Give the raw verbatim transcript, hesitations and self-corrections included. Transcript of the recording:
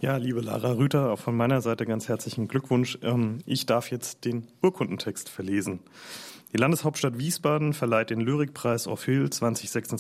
Ja, liebe Lara Rüther, auch von meiner Seite ganz herzlichen Glückwunsch. Ich darf jetzt den Urkundentext verlesen. Die Landeshauptstadt Wiesbaden verleiht den Lyrikpreis Orpheul zwanzig sechsundzwanzig